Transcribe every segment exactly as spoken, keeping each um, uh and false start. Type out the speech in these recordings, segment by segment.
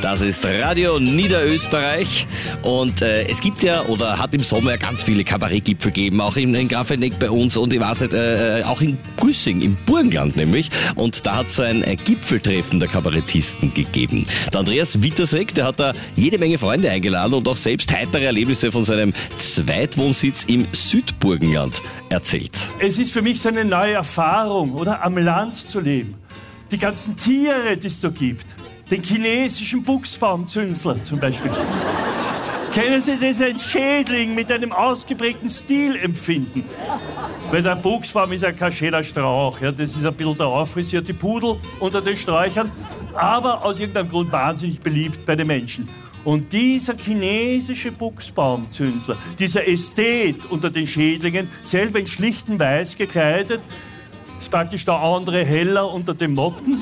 Das ist Radio Niederösterreich und äh, es gibt ja oder hat im Sommer ganz viele Kabarettgipfel gegeben, auch in, in Grafeneck bei uns und ich weiß nicht, äh, auch in Güssing, im Burgenland nämlich, und da hat es so ein äh, Gipfeltreffen der Kabarettisten gegeben. Der Andreas Witasek, der hat da jede Menge Freunde eingeladen und auch selbst heitere Erlebnisse von seinem Zweitwohnsitz im Südburgenland erzählt. Es ist für mich so eine neue Erfahrung, oder am Land zu leben. Die ganzen Tiere, die es da gibt. Den chinesischen Buchsbaumzünsler zum Beispiel. Kennen Sie das, ein Schädling mit einem ausgeprägten Stilempfinden? Weil der Buchsbaum ist ja kein schöner Strauch. Ja, das ist ein bisschen der auffrisierte Pudel unter den Sträuchern. Aber aus irgendeinem Grund wahnsinnig beliebt bei den Menschen. Und dieser chinesische Buchsbaumzünsler, dieser Ästhet unter den Schädlingen, selber in schlichten Weiß gekleidet, ist praktisch der andere heller unter den Motten.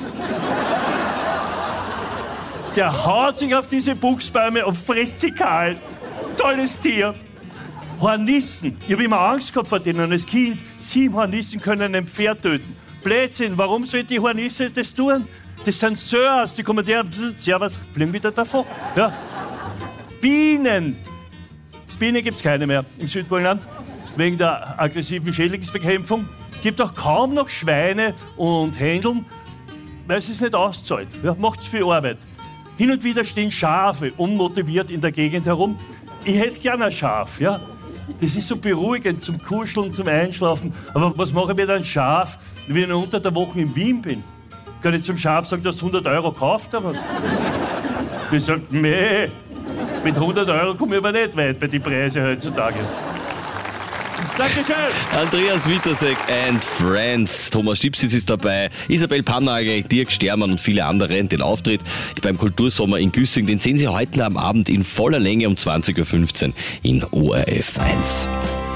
Der haut sich auf diese Buchsbäume und frisst sie kahl. Tolles Tier. Hornissen. Ich habe immer Angst gehabt vor denen als Kind. Sieben Hornissen können ein Pferd töten. Blödsinn, warum soll die Hornisse das tun? Das sind Sörs, die kommen der, servus, fliegen wieder davon. Ja. Bienen. Bienen gibt es keine mehr im Südburgenland, wegen der aggressiven Schädlingsbekämpfung. Gibt auch kaum noch Schweine und Händeln, weil es nicht auszahlt. Ja, macht viel Arbeit. Hin und wieder stehen Schafe unmotiviert in der Gegend herum. Ich hätte gerne ein Schaf, ja. Das ist so beruhigend zum Kuscheln, zum Einschlafen. Aber was mache ich mit einem Schaf, wenn ich unter der Woche in Wien bin? Kann ich zum Schaf sagen, du hast hundert Euro gekauft oder was? Die sagt, meh, mit hundert Euro komme ich aber nicht weit bei den Preisen heutzutage. Dankeschön. Andreas Witasek and Friends. Thomas Stipsitz ist dabei, Isabel Pannagel, Dirk Stermann und viele andere. Den Auftritt beim Kultursommer in Güssing, den sehen Sie heute am Abend in voller Länge um zwanzig Uhr fünfzehn in O R F eins.